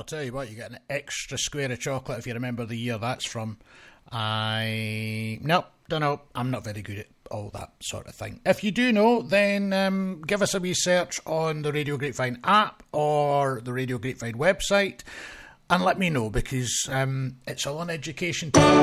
I'll tell you what, you get an extra square of chocolate if you remember the year that's from. Nope, don't know. I'm not very good at all that sort of thing. If you do know, then give us a wee search on the Radio Grapevine app or the Radio Grapevine website and let me know, because it's all an education.